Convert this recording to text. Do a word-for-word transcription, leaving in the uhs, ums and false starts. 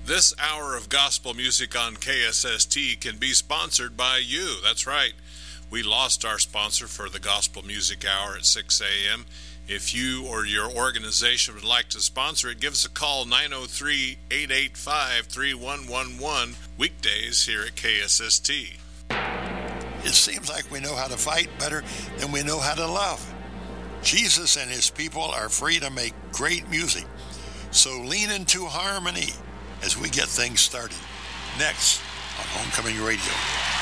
This hour of gospel music on K S S T can be sponsored by you. That's right. We lost our sponsor for the Gospel Music Hour at six a.m. If you or your organization would like to sponsor it, give us a call, nine oh three, eight eight five, three one one one, weekdays here at K S S T. It seems like we know how to fight better than we know how to love. Jesus and his people are free to make great music, so lean into harmony as we get things started. Next on Homecoming Radio.